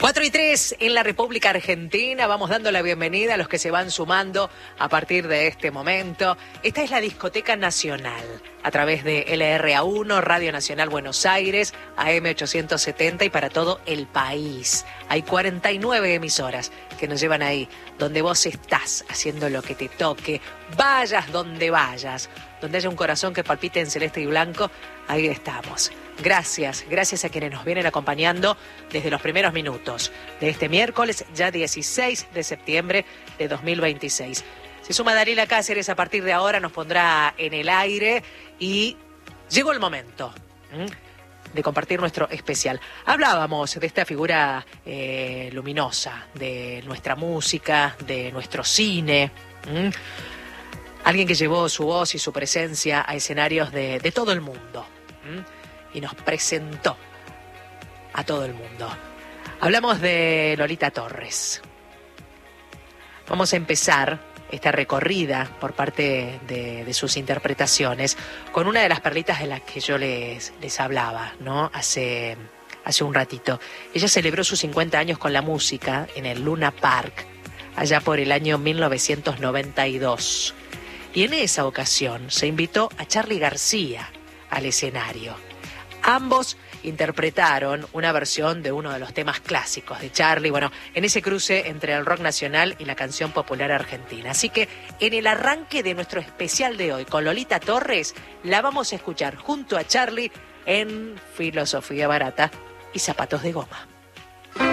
4:03 en la República Argentina. Vamos dando la bienvenida a los que se van sumando a partir de este momento. Esta es la Discoteca Nacional, a través de LRA1, Radio Nacional Buenos Aires, AM870 y para todo el país. Hay 49 emisoras que nos llevan ahí, donde vos estás haciendo lo que te toque, vayas donde vayas, donde haya un corazón que palpite en celeste y blanco, ahí estamos. Gracias a quienes nos vienen acompañando desde los primeros minutos de este miércoles, ya 16 de septiembre de 2026. Se suma Dariela Cáceres, a partir de ahora nos pondrá en el aire y llegó el momento de compartir nuestro especial. Hablábamos de esta figura luminosa, de nuestra música, de nuestro cine. Alguien que llevó su voz y su presencia a escenarios de todo el mundo. Y nos presentó a todo el mundo. Hablamos de Lolita Torres. Vamos a empezar esta recorrida por parte de sus interpretaciones con una de las perlitas de las que yo les hablaba, ¿no? Hace un ratito. Ella celebró sus 50 años con la música en el Luna Park, allá por el año 1992. Y en esa ocasión se invitó a Charly García al escenario. Ambos interpretaron una versión de uno de los temas clásicos de Charly, bueno, en ese cruce entre el rock nacional y la canción popular argentina. Así que en el arranque de nuestro especial de hoy con Lolita Torres, la vamos a escuchar junto a Charly en Filosofía Barata y Zapatos de Goma.